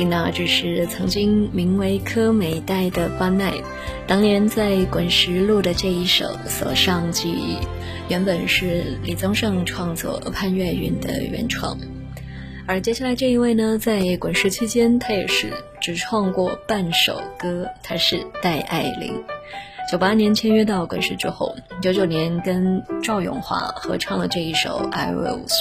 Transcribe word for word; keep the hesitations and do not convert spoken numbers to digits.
听到这是曾经名为柯美代的班奈当年在滚石录的这一首《锁上记忆》，原本是李宗盛创作，潘越云的原创。而接下来这一位呢，在滚石期间他也是只创过半首歌，他是戴爱玲。九八年签约到滚石之后，九九年跟赵咏华合唱了这一首 I Will